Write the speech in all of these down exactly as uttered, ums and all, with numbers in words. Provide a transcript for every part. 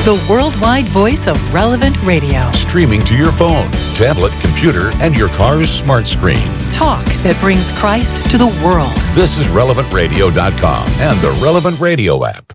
the worldwide voice of Relevant Radio. Streaming to your phone, tablet, computer, and your car's smart screen. Talk that brings Christ to the world. This is relevant radio dot com and the Relevant Radio app.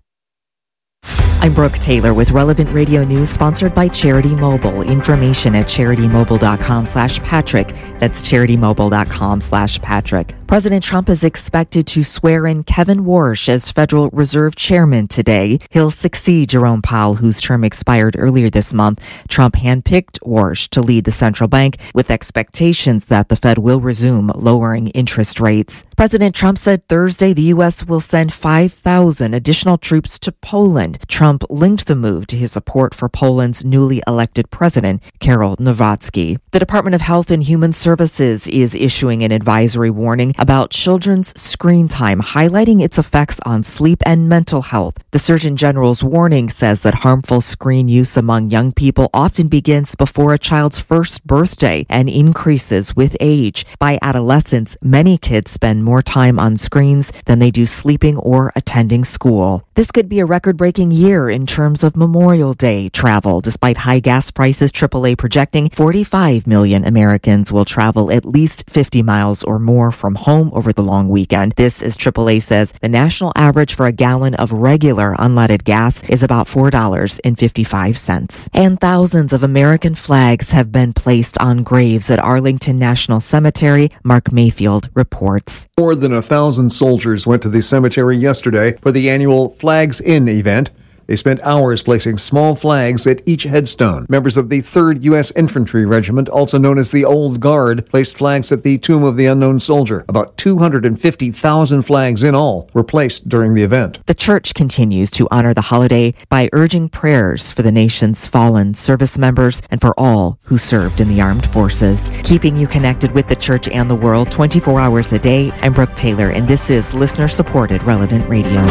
I'm Brooke Taylor with Relevant Radio News, sponsored by Charity Mobile. Information at charity-mobile.com slash Patrick. That's charity-mobile.com slash Patrick. President Trump is expected to swear in Kevin Warsh as Federal Reserve Chairman today. He'll succeed Jerome Powell, whose term expired earlier this month. Trump handpicked Warsh to lead the central bank, with expectations that the Fed will resume lowering interest rates. President Trump said Thursday the U S will send five thousand additional troops to Poland. Trump linked the move to his support for Poland's newly elected president, Karol Nawrocki. The Department of Health and Human Services is issuing an advisory warning about children's screen time, highlighting its effects on sleep and mental health. The Surgeon General's warning says that harmful screen use among young people often begins before a child's first birthday and increases with age. By adolescence, many kids spend more time on screens than they do sleeping or attending school. This could be a record-breaking year in terms of Memorial Day travel. Despite high gas prices, triple A projecting forty-five million Americans will travel at least fifty miles or more from home over the long weekend. This, as triple A says, the national average for a gallon of regular unleaded gas is about four dollars and fifty-five cents. And thousands of American flags have been placed on graves at Arlington National Cemetery. Mark Mayfield reports. More than a thousand soldiers went to the cemetery yesterday for the annual Flags In event. They spent hours placing small flags at each headstone. Members of the third U S Infantry Regiment, also known as the Old Guard, placed flags at the Tomb of the Unknown Soldier. About two hundred fifty thousand flags in all were placed during the event. The church continues to honor the holiday by urging prayers for the nation's fallen service members and for all who served in the armed forces. Keeping you connected with the church and the world twenty-four hours a day, I'm Brooke Taylor, and this is listener-supported Relevant Radio.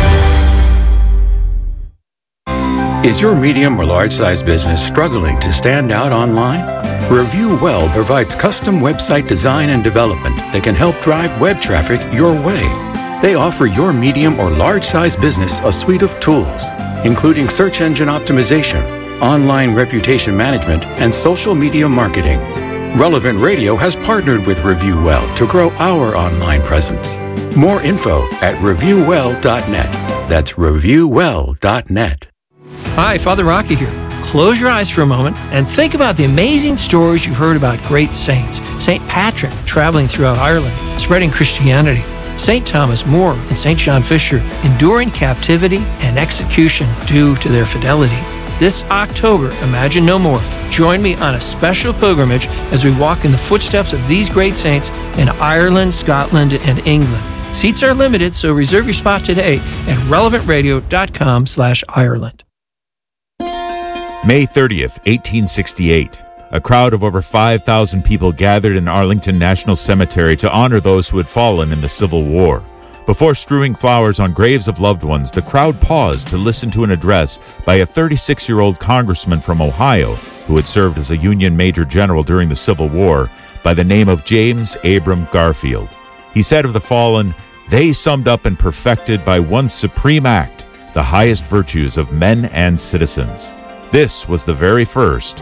Is your medium or large-size business struggling to stand out online? Review Well provides custom website design and development that can help drive web traffic your way. They offer your medium or large-size business a suite of tools, including search engine optimization, online reputation management, and social media marketing. Relevant Radio has partnered with Review Well to grow our online presence. More info at review well dot net. That's review well dot net. Hi, Father Rocky here. Close your eyes for a moment and think about the amazing stories you've heard about great saints. Saint Patrick traveling throughout Ireland, spreading Christianity. Saint Thomas More and Saint John Fisher enduring captivity and execution due to their fidelity. This October, Imagine No More. Join me on a special pilgrimage as we walk in the footsteps of these great saints in Ireland, Scotland, and England. Seats are limited, so reserve your spot today at relevant radio dot com slash Ireland. May thirtieth, eighteen sixty-eight. A crowd of over five thousand people gathered in Arlington National Cemetery to honor those who had fallen in the Civil War. Before strewing flowers on graves of loved ones, the crowd paused to listen to an address by a thirty-six-year-old congressman from Ohio who had served as a Union Major General during the Civil War by the name of James Abram Garfield. He said of the fallen, "They summed up and perfected by one supreme act the highest virtues of men and citizens." This was the very first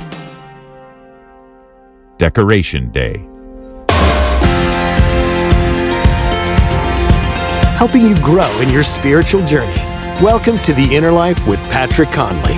Decoration Day. Helping you grow in your spiritual journey. Welcome to The Inner Life with Patrick Conley.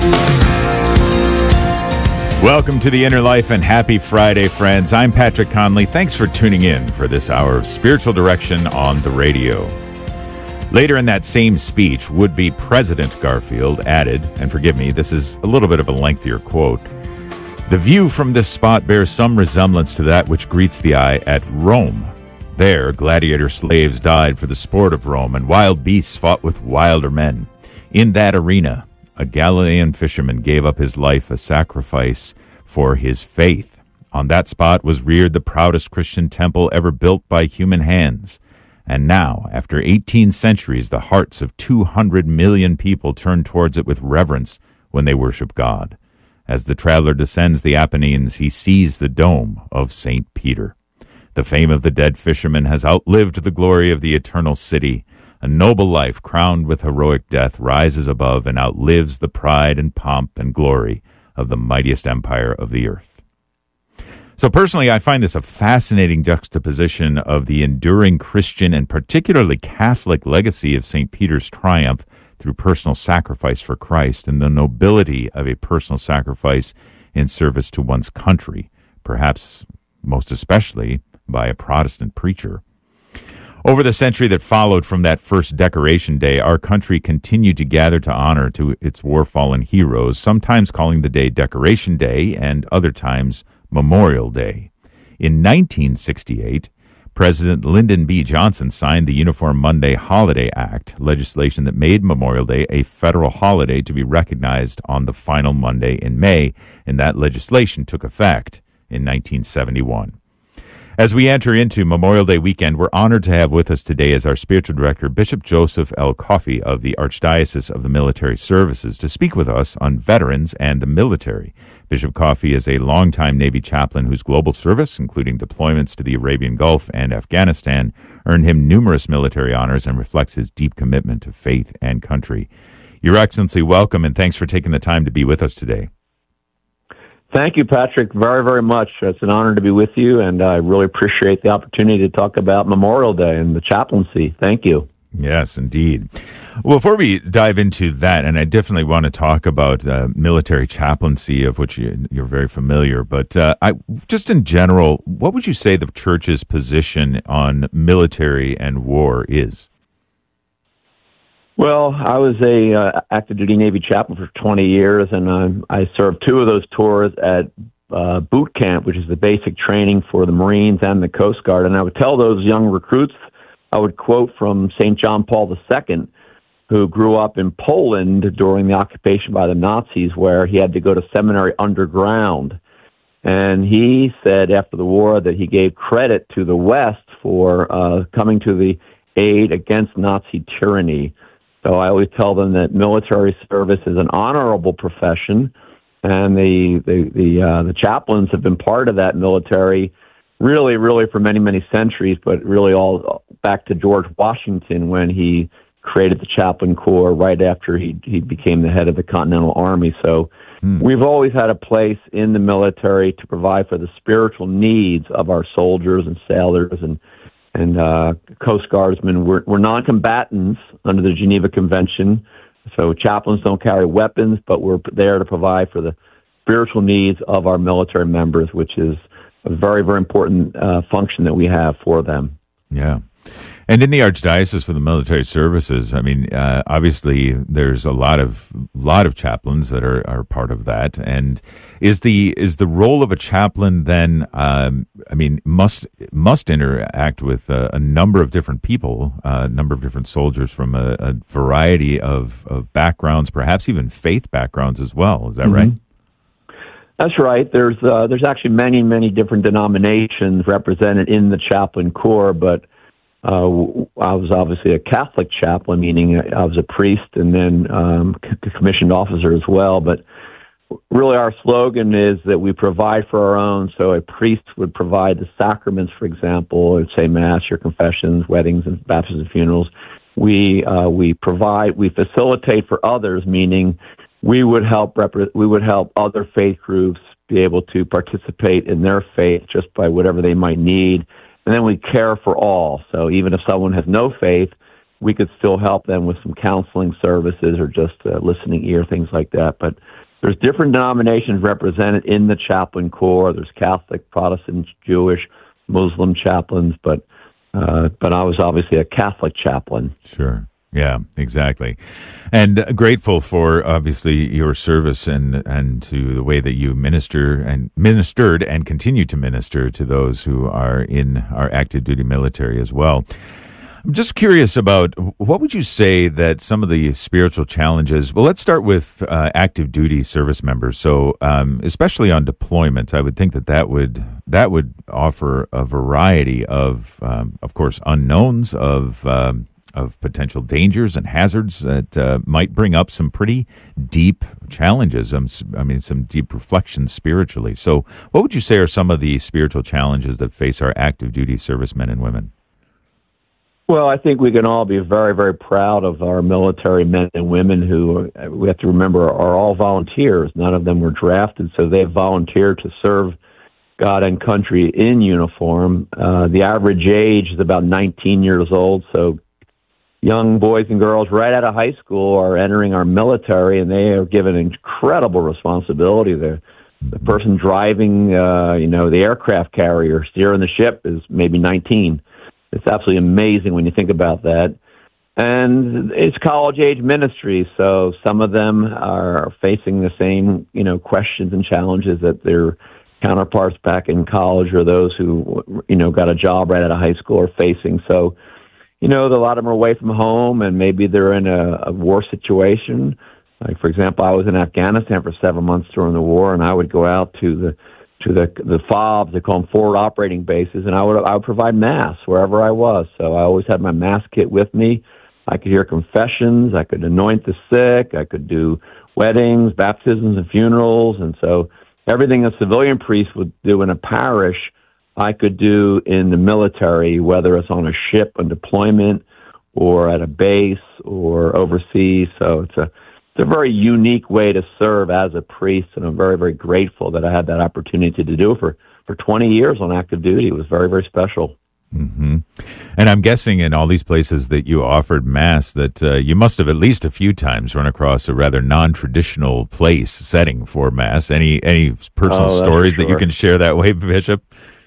Welcome to The Inner Life and happy Friday, friends. I'm Patrick Conley. Thanks for tuning in for this hour of spiritual direction on the radio. Later in that same speech, would-be President Garfield added, and forgive me, this is a little bit of a lengthier quote, "The view from this spot bears some resemblance to that which greets the eye at Rome. There, gladiator slaves died for the sport of Rome, and wild beasts fought with wilder men. In that arena, a Galilean fisherman gave up his life a sacrifice for his faith. On that spot was reared the proudest Christian temple ever built by human hands. And now, after eighteen centuries, the hearts of two hundred million people turn towards it with reverence when they worship God. As the traveler descends the Apennines, he sees the dome of Saint Peter. The fame of the dead fisherman has outlived the glory of the eternal city. A noble life crowned with heroic death rises above and outlives the pride and pomp and glory of the mightiest empire of the earth. So personally, I find this a fascinating juxtaposition of the enduring Christian and particularly Catholic legacy of Saint Peter's triumph through personal sacrifice for Christ and the nobility of a personal sacrifice in service to one's country, perhaps most especially by a Protestant preacher. Over the century that followed from that first Decoration Day, our country continued to gather to honor to its war-fallen heroes, sometimes calling the day Decoration Day and other times Memorial Day. In nineteen sixty-eight, President Lyndon B. Johnson signed the Uniform Monday Holiday Act, legislation that made Memorial Day a federal holiday to be recognized on the final Monday in May, and that legislation took effect in nineteen seventy-one. As we enter into Memorial Day weekend, we're honored to have with us today as our spiritual director, Bishop Joseph L. Coffey of the Archdiocese of the Military Services, to speak with us on veterans and the military. Bishop Coffey is a longtime Navy chaplain whose global service, including deployments to the Arabian Gulf and Afghanistan, earned him numerous military honors and reflects his deep commitment to faith and country. Your Excellency, welcome, and thanks for taking the time to be with us today. Thank you, Patrick, very, very much. It's an honor to be with you, and I really appreciate the opportunity to talk about Memorial Day and the chaplaincy. Thank you. Yes, indeed. Well, before we dive into that, and I definitely want to talk about uh, military chaplaincy, of which you, you're very familiar, but uh, I, just in general, what would you say the Church's position on military and war is? Well, I was a uh, active duty Navy chaplain for twenty years, and um, I served two of those tours at uh, boot camp, which is the basic training for the Marines and the Coast Guard. And I would tell those young recruits, I would quote from Saint John Paul the Second, who grew up in Poland during the occupation by the Nazis, where he had to go to seminary underground. And he said after the war that he gave credit to the West for uh, coming to the aid against Nazi tyranny. So I always tell them that military service is an honorable profession, and the the the, uh, the chaplains have been part of that military really, really for many, many centuries, but really all back to George Washington when he created the Chaplain Corps right after he he became the head of the Continental Army. So hmm. we've always had a place in the military to provide for the spiritual needs of our soldiers and sailors and and uh, Coast Guardsmen. We're, we're non-combatants under the Geneva Convention, so chaplains don't carry weapons, but we're there to provide for the spiritual needs of our military members, which is a very, very important uh, function that we have for them. Yeah. And in the Archdiocese for the Military Services, I mean, uh, obviously there's a lot of lot of chaplains that are, are part of that. And is the is the role of a chaplain then? Um, I mean, must must interact with a, a number of different people, uh, a number of different soldiers from a, a variety of, of backgrounds, perhaps even faith backgrounds as well. Is that mm-hmm. right? That's right. There's uh, there's actually many many different denominations represented in the Chaplain Corps, but Uh, I was obviously a Catholic chaplain, meaning I was a priest and then um, c- commissioned officer as well. But really our slogan is that we provide for our own. So a priest would provide the sacraments, for example, say Mass, your confessions, weddings, and baptisms and funerals. We uh, we provide, we facilitate for others, meaning we would help rep- we would help other faith groups be able to participate in their faith just by whatever they might need. And then we care for all. So even if someone has no faith, we could still help them with some counseling services or just uh, listening ear, things like that. But there's different denominations represented in the Chaplain Corps. There's Catholic, Protestant, Jewish, Muslim chaplains, but uh, but I was obviously a Catholic chaplain. Sure. Yeah, exactly. And grateful for obviously your service and, and to the way that you minister and ministered and continue to minister to those who are in our active duty military as well. I'm just curious about what would you say that some of the spiritual challenges, well, let's start with uh, active duty service members. So um, especially on deployment, I would think that that would, that would offer a variety of, um, of course, unknowns of, um, of potential dangers and hazards that uh, might bring up some pretty deep challenges. Um, I mean, some deep reflections spiritually. So what would you say are some of the spiritual challenges that face our active duty servicemen and women? Well, I think we can all be very, very proud of our military men and women who, we have to remember, are all volunteers. None of them were drafted, so they volunteered to serve God and country in uniform. Uh, the average age is about nineteen years old, so young boys and girls right out of high school are entering our military, and they are given incredible responsibility. The, the person driving, uh, you know, the aircraft carrier, steering the ship is maybe nineteen. It's absolutely amazing when you think about that. And it's college-age ministry, so some of them are facing the same, you know, questions and challenges that their counterparts back in college or those who, you know, got a job right out of high school are facing. So, you know, a lot of them are away from home, and maybe they're in a, a war situation. Like, for example, I was in Afghanistan for seven months during the war, and I would go out to the to the the F O Bs, they call them forward operating bases, and I would I would provide mass wherever I was. So I always had my mass kit with me. I could hear confessions, I could anoint the sick, I could do weddings, baptisms, and funerals, and so everything a civilian priest would do in a parish, I could do in the military, whether it's on a ship, on deployment, or at a base, or overseas. So it's a It's a very unique way to serve as a priest, and I'm very, very grateful that I had that opportunity to do it for, for twenty years on active duty. It was very, very special. Mm-hmm. And I'm guessing in all these places that you offered Mass that uh, you must have at least a few times run across a rather non-traditional place setting for Mass. Any, any personal oh, stories sure. that you can share that way, Bishop?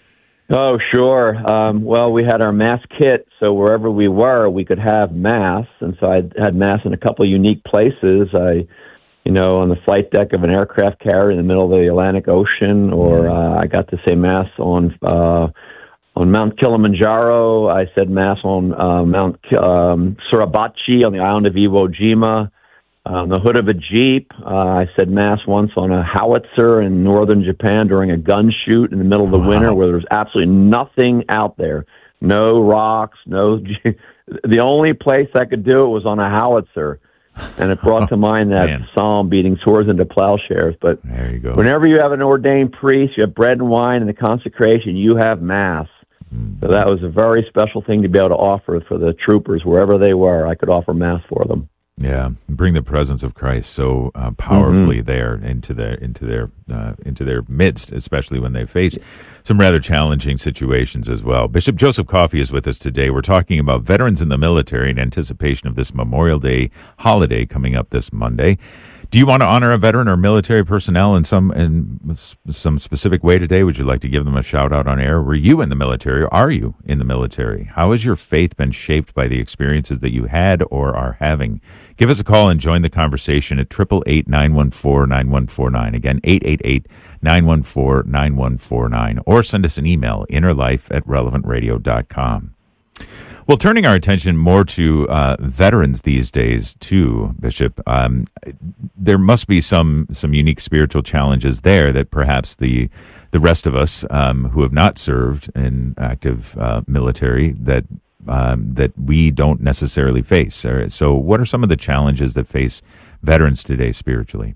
Oh, sure. Um, well, we had our Mass kit, so wherever we were, we could have Mass. And so I had Mass in a couple of unique places. I, you know, on the flight deck of an aircraft carrier in the middle of the Atlantic Ocean, or uh, I got to say Mass on uh, on Mount Kilimanjaro. I said Mass on uh, Mount um, Suribachi on the island of Iwo Jima. On the hood of a Jeep. Uh, I said Mass once on a howitzer in northern Japan during a gun shoot in the middle of the wow. winter where there was absolutely nothing out there. No rocks, no... The only place I could do it was on a howitzer. And it brought to mind that Man. psalm, beating swords into plowshares. But there you go. Whenever you have an ordained priest, you have bread and wine and the consecration, you have Mass. Mm-hmm. So that was a very special thing to be able to offer for the troopers. Wherever they were, I could offer Mass for them. Yeah, bring the presence of Christ so uh, powerfully mm-hmm. there into their into their uh, into their midst, especially when they face some rather challenging situations as well. Bishop Joseph Coffey is with us today. We're talking about veterans in the military in anticipation of this Memorial Day holiday coming up this Monday. Do you want to honor a veteran or military personnel in some in some specific way today? Would you like to give them a shout out on air? Were you in the military, or are you in the military? How has your faith been shaped by the experiences that you had or are having? Give us a call and join the conversation at eight eight eight, nine one four, nine one four nine. Again, eight eight eight, nine one four, nine one four nine. Or send us an email, innerlife at relevant radio dot com. Well, turning our attention more to uh, veterans these days, too, Bishop, um, there must be some some unique spiritual challenges there that perhaps the the rest of us um, who have not served in active uh, military that um, that we don't necessarily face. So, what are some of the challenges that face veterans today spiritually?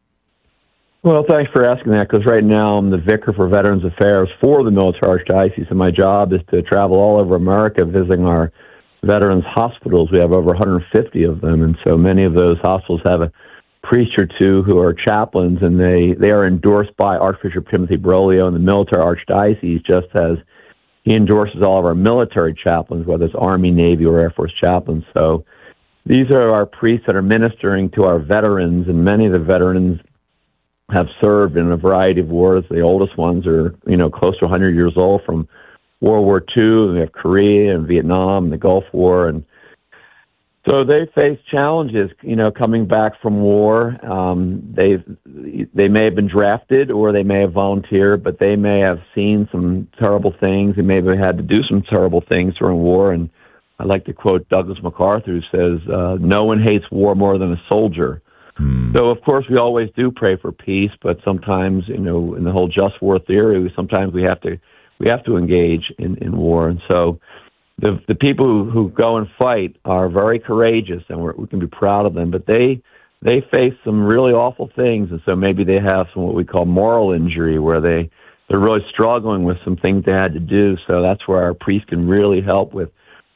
Well, thanks for asking that, because right now I'm the vicar for Veterans Affairs for the Military Archdiocese, and my job is to travel all over America visiting our veterans hospitals. We have over one hundred fifty of them, and so many of those hospitals have a priest or two who are chaplains, and they, they are endorsed by Archbishop Timothy Broglio in the Military Archdiocese, just as he endorses all of our military chaplains, whether it's Army, Navy, or Air Force chaplains. So these are our priests that are ministering to our veterans, and many of the veterans have served in a variety of wars. The oldest ones are, you know, close to one hundred years old from World War Two. And we have Korea and Vietnam and the Gulf War. And so they face challenges, you know, coming back from war. Um, they they may have been drafted or they may have volunteered, but they may have seen some terrible things. They may have had to do some terrible things during war. And I like to quote Douglas MacArthur, who says, uh, no one hates war more than a soldier. Hmm. So, of course, we always do pray for peace, but sometimes, you know, in the whole just war theory, sometimes we have to we have to engage in, in war. And so the the people who, who go and fight are very courageous, and we're, we can be proud of them, but they they face some really awful things, and so maybe they have some what we call moral injury, where they, they're really struggling with some things they had to do. So that's where our priest can really help with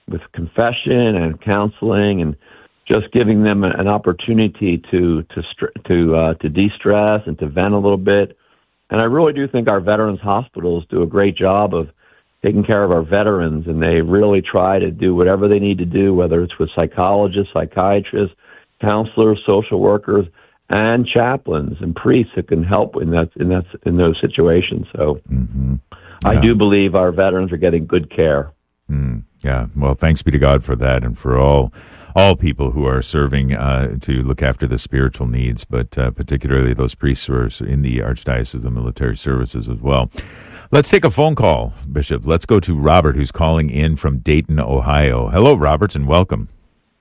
with confession and counseling and just giving them an opportunity to to to uh, to de-stress and to vent a little bit. And I really do think our veterans hospitals do a great job of taking care of our veterans, and they really try to do whatever they need to do, whether it's with psychologists, psychiatrists, counselors, social workers, and chaplains and priests that can help in that in that in those situations. So mm-hmm. yeah. I do believe our veterans are getting good care. Mm, yeah. Well, thanks be to God for that, and for all all people who are serving uh, to look after the spiritual needs, but uh, particularly those priests who are in the Archdiocese of Military Services as well. Let's take a phone call, Bishop. Let's go to Robert, who's calling in from Dayton, Ohio. Hello, Robert, and welcome.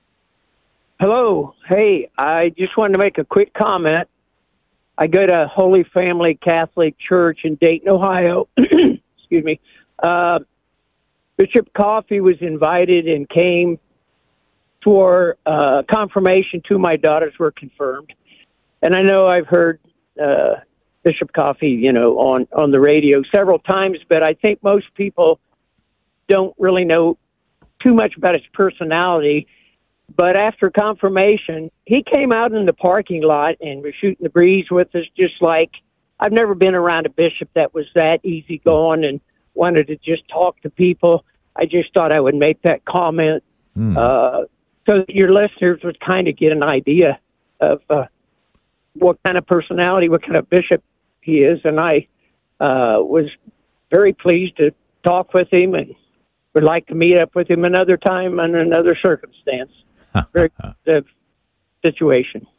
Hello. Hey, I just wanted to make a quick comment. I go to Holy Family Catholic Church in Dayton, Ohio. Excuse me. Uh, Bishop Coffey was invited and came for uh, confirmation. Two of my daughters were confirmed. And I know I've heard uh, Bishop Coffey, you know, on, on the radio several times, but I think most people don't really know too much about his personality. But after confirmation, he came out in the parking lot and was shooting the breeze with us, just like I've never been around a bishop that was that easygoing and wanted to just talk to people. I just thought I would make that comment mm. uh, so that your listeners would kind of get an idea of uh, what kind of personality, what kind of bishop he is. And I uh, was very pleased to talk with him and would like to meet up with him another time under another circumstance. Very good situation.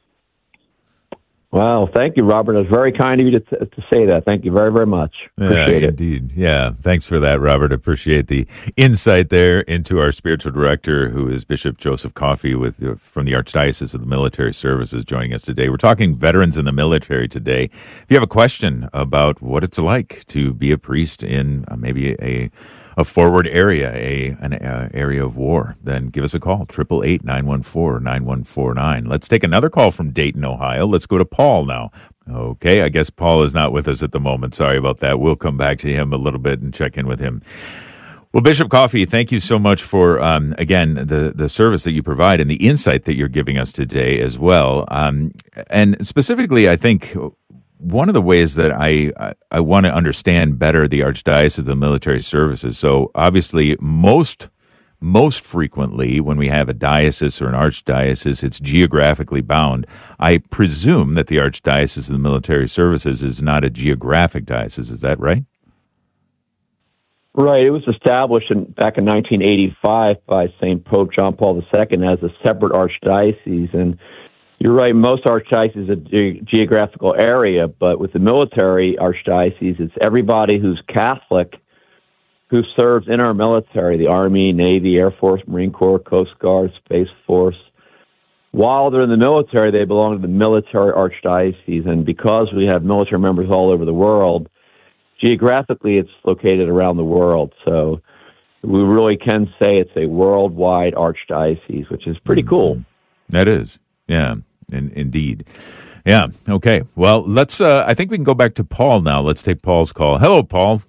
Wow, thank you, Robert. It was very kind of you to, t- to say that. Thank you very, very much. Appreciate yeah, it. Indeed. Yeah, thanks for that, Robert. Appreciate the insight there into our spiritual director, who is Bishop Joseph Coffey with uh, from the Archdiocese of the Military Services, joining us today. We're talking veterans in the military today. If you have a question about what it's like to be a priest in uh, maybe a a forward area, a an uh, area of war, then give us a call, eight eight eight, nine one four, nine one four nine. Let's take another call from Dayton, Ohio. Let's go to Paul now. Okay, I guess Paul is not with us at the moment. Sorry about that. We'll come back to him a little bit and check in with him. Well, Bishop Coffey, thank you so much for, um, again, the, the service that you provide and the insight that you're giving us today as well. Um, and specifically, I think one of the ways that I, I, I want to understand better the Archdiocese of the Military Services. So obviously, most most frequently when we have a diocese or an archdiocese, it's geographically bound. I presume that the Archdiocese of the Military Services is not a geographic diocese. Is that right? Right. It was established in, back in nineteen eighty-five by Saint Pope John Paul the Second as a separate archdiocese. And you're right, most archdioceses is a ge- geographical area, but with the military archdiocese, it's everybody who's Catholic who serves in our military, the Army, Navy, Air Force, Marine Corps, Coast Guard, Space Force. While they're in the military, they belong to the military archdiocese, and because we have military members all over the world, geographically it's located around the world, so we really can say it's a worldwide archdiocese, which is pretty cool. That is, yeah. In, indeed. Yeah. Okay. Well, let's, uh, I think we can go back to Paul now. Let's take Paul's call. Hello, Paul.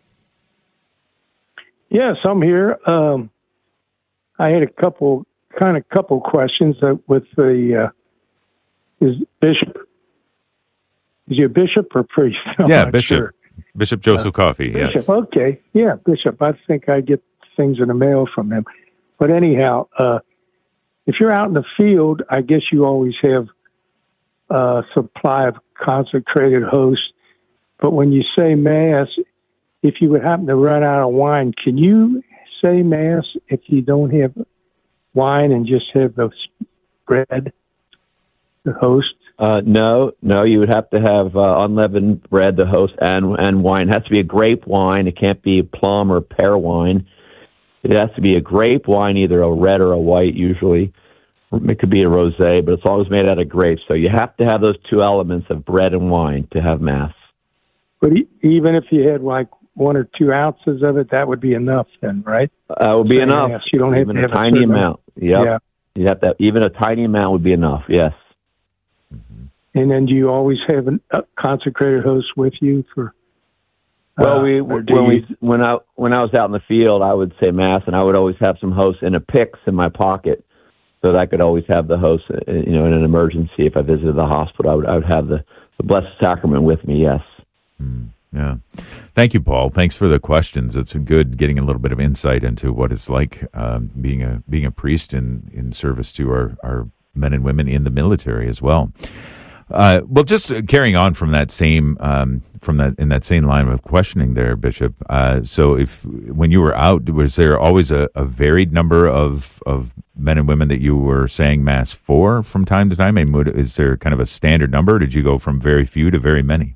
Yes, I'm here. Um, I had a couple, kind of couple questions uh, with the, uh, is Bishop, is he a bishop or priest? I'm yeah, not Bishop. Sure. Bishop Joseph uh, Coffey, Bishop, yes. Okay. Yeah, Bishop. I think I get things in the mail from him. But anyhow, uh, if you're out in the field, I guess you always have a supply of consecrated hosts. But when you say Mass, if you would happen to run out of wine, can you say Mass if you don't have wine and just have the bread, the host? Uh, no, no, you would have to have uh, unleavened bread, the host, and and wine. It has to be a grape wine. It can't be plum or pear wine. It has to be a grape wine, either a red or a white, usually. It could be a rosé, but it's always made out of grapes. So you have to have those two elements of bread and wine to have Mass. But even if you had like one or two ounces of it, that would be enough then, right? That uh, would be so enough. Mass. You don't even have to a have tiny a amount. Yep. Yeah. You have to, even a tiny amount would be enough, yes. And then do you always have a consecrated host with you for Well, we Uh, when do we you- when I when I was out in the field, I would say mass, and I would always have some hosts in a Pix in my pocket, so that I could always have the host. uh, You know, in an emergency, if I visited the hospital, I would I would have the, the Blessed Sacrament with me. Yes. Yeah. Thank you, Paul. Thanks for the questions. It's good getting a little bit of insight into what it's like um, being a being a priest in, in service to our, our men and women in the military as well. Uh, well, just uh, carrying on from that same um, from that in that same line of questioning there, Bishop. Uh, so, if when you were out, was there always a, a varied number of of men and women that you were saying mass for from time to time? I mean, would, is there kind of a standard number? Or did you go from very few to very many?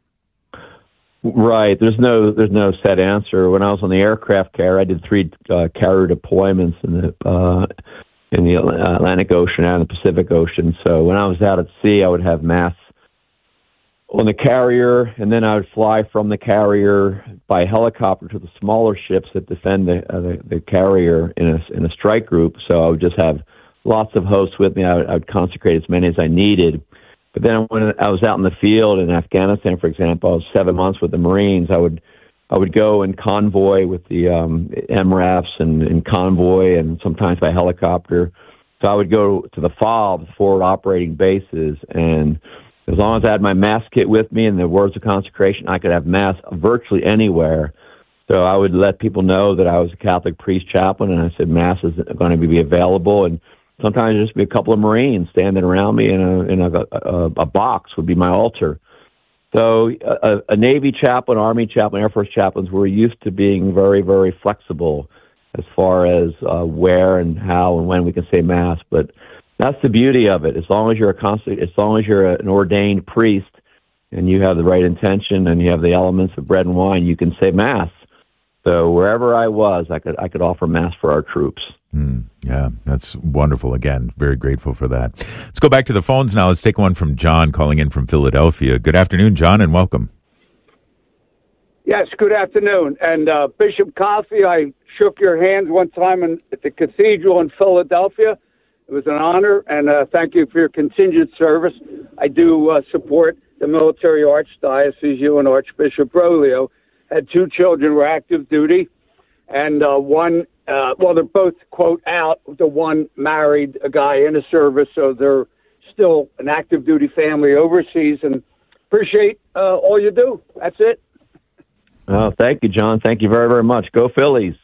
Right. There's no there's no set answer. When I was on the aircraft carrier, I did three uh, carrier deployments in the uh, in the Atlantic Ocean and the Pacific Ocean. So when I was out at sea, I would have mass on the carrier, and then I would fly from the carrier by helicopter to the smaller ships that defend the uh, the, the carrier in a in a strike group. So I would just have lots of hosts with me. I would, I would consecrate as many as I needed. But then when I was out in the field in Afghanistan, for example, I was seven months with the Marines. I would I would go in convoy with the um, M RAFs and in convoy and sometimes by helicopter. So I would go to the F O Bs, forward operating bases, and as long as I had my Mass kit with me and the words of consecration, I could have Mass virtually anywhere. So I would let people know that I was a Catholic priest chaplain, and I said Mass is going to be available. And sometimes there'd just be a couple of Marines standing around me in a in a, a, a box would be my altar. So a, a Navy chaplain, Army chaplain, Air Force chaplains were used to being very, very flexible as far as uh, where and how and when we can say Mass. But that's the beauty of it. As long as you're a constant, as long as you're an ordained priest and you have the right intention and you have the elements of bread and wine, you can say Mass. So wherever I was, I could I could offer Mass for our troops. Mm, yeah, that's wonderful. Again, very grateful for that. Let's go back to the phones now. Let's take one from John calling in from Philadelphia. Good afternoon, John, and welcome. Yes, good afternoon. And uh, Bishop Coffey, I shook your hands one time in, at the cathedral in Philadelphia. It was an honor, and uh, thank you for your contingent service. I do uh, support the military archdiocese. You and Archbishop Brolio had two children who were active duty, and uh, one, uh, well, they're both, quote, out. The one married a guy in the service, so they're still an active duty family overseas, and appreciate uh, all you do. That's it. Oh, thank you, John. Thank you very, very much. Go Phillies.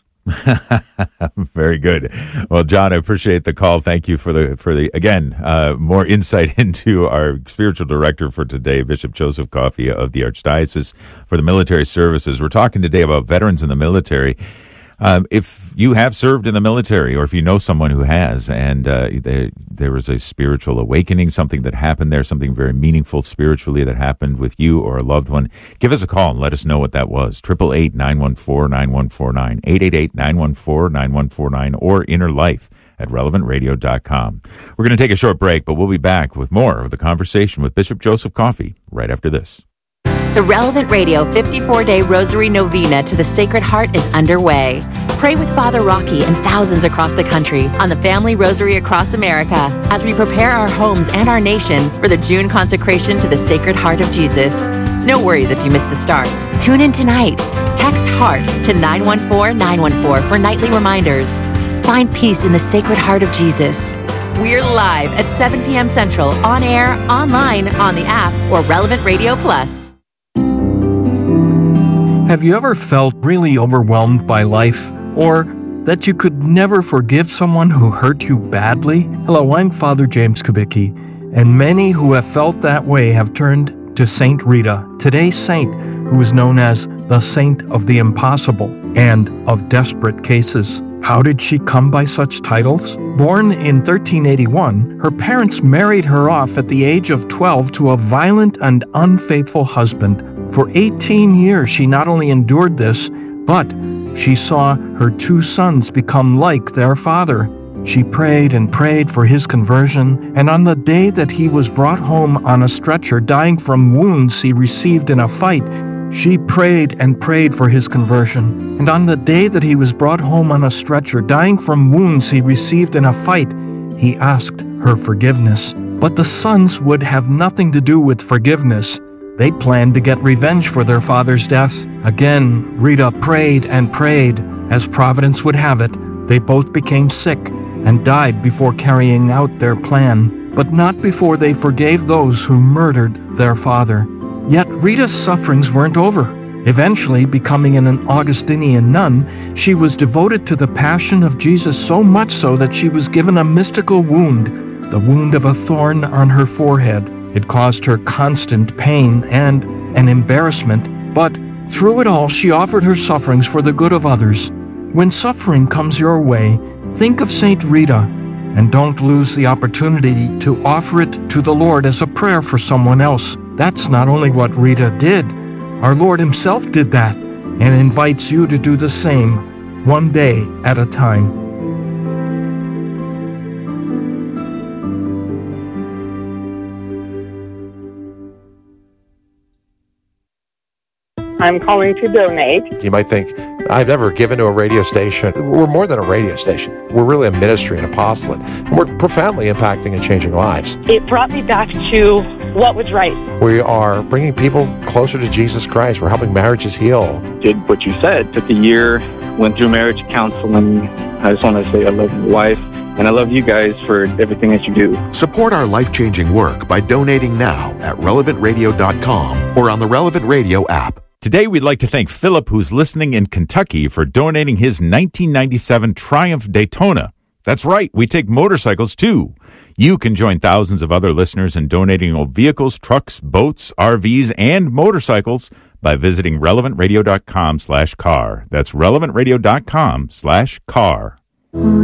Very good. Well, John, I appreciate the call. Thank you for the, for the again, uh, more insight into our spiritual director for today, Bishop Joseph Coffey of the Archdiocese for the Military Services. We're talking today about veterans in the military. Um, if you have served in the military, or if you know someone who has, and uh, there, there was a spiritual awakening, something that happened there, something very meaningful spiritually that happened with you or a loved one, give us a call and let us know what that was. eight eight eight, nine one four, nine one four nine, eight eight eight, nine one four, nine one four nine, or inner life at relevant radio dot com. We're going to take a short break, but we'll be back with more of the conversation with Bishop Joseph Coffey right after this. The Relevant Radio fifty-four day Rosary Novena to the Sacred Heart is underway. Pray with Father Rocky and thousands across the country on the Family Rosary Across America as we prepare our homes and our nation for the June consecration to the Sacred Heart of Jesus. No worries if you miss the start. Tune in tonight. Text HEART to nine one four nine one four for nightly reminders. Find peace in the Sacred Heart of Jesus. We're live at seven p.m. Central, on air, online, on the app, or Relevant Radio Plus. Have you ever felt really overwhelmed by life, or that you could never forgive someone who hurt you badly? Hello, I'm Father James Kubicki, and many who have felt that way have turned to Saint Rita, today's saint, who is known as the Saint of the Impossible and of Desperate Cases. How did she come by such titles? Born in thirteen eighty-one, her parents married her off at the age of twelve to a violent and unfaithful husband. For eighteen years, she not only endured this, but she saw her two sons become like their father. She prayed and prayed for his conversion, and on the day that he was brought home on a stretcher, dying from wounds he received in a fight, she prayed and prayed for his conversion. And on the day that he was brought home on a stretcher, dying from wounds he received in a fight, he asked her forgiveness. But the sons would have nothing to do with forgiveness. They planned to get revenge for their father's death. Again, Rita prayed and prayed. As Providence would have it, they both became sick and died before carrying out their plan, but not before they forgave those who murdered their father. Yet Rita's sufferings weren't over. Eventually, becoming an Augustinian nun, she was devoted to the Passion of Jesus, so much so that she was given a mystical wound, the wound of a thorn on her forehead. It caused her constant pain and an embarrassment, but through it all, she offered her sufferings for the good of others. When suffering comes your way, think of Saint Rita, and don't lose the opportunity to offer it to the Lord as a prayer for someone else. That's not only what Rita did. Our Lord himself did that, and invites you to do the same, one day at a time. I'm calling to donate. You might think, I've never given to a radio station. We're more than a radio station. We're really a ministry, an apostolate. And we're profoundly impacting and changing lives. It brought me back to what was right. We are bringing people closer to Jesus Christ. We're helping marriages heal. Did what you said. Took a year, went through marriage counseling. I just want to say I love my wife. And I love you guys for everything that you do. Support our life-changing work by donating now at relevant radio dot com or on the Relevant Radio app. Today, we'd like to thank Philip, who's listening in Kentucky, for donating his nineteen ninety-seven Triumph Daytona. That's right, we take motorcycles too. You can join thousands of other listeners in donating old vehicles, trucks, boats, R Vs, and motorcycles by visiting relevant radio dot com slash car. That's relevant radio dot com slash car.